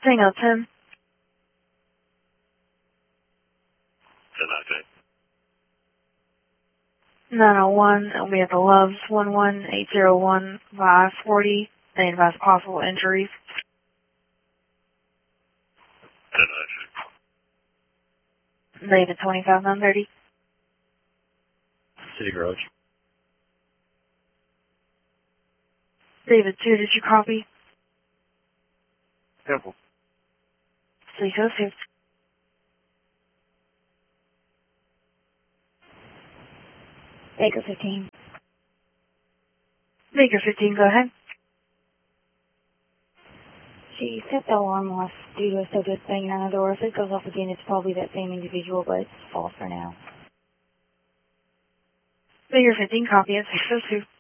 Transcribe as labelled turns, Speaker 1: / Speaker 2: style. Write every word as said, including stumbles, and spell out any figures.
Speaker 1: Tango ten.
Speaker 2: ten okay.
Speaker 1: nine oh one, it'll be at the Loves, one one eight zero one by forty. They advise possible injuries.
Speaker 2: ten okay.
Speaker 1: David twenty-five nine thirty.
Speaker 2: City Garage.
Speaker 1: David two, did you copy?
Speaker 2: Temple.
Speaker 1: Seiko two.
Speaker 3: Baker fifteen.
Speaker 1: Baker fifteen, go ahead.
Speaker 3: She set the alarm off due to a so just banging on the door. If it goes off again, it's probably that same individual, but it's false for now.
Speaker 1: Baker fifteen, copy at six oh two.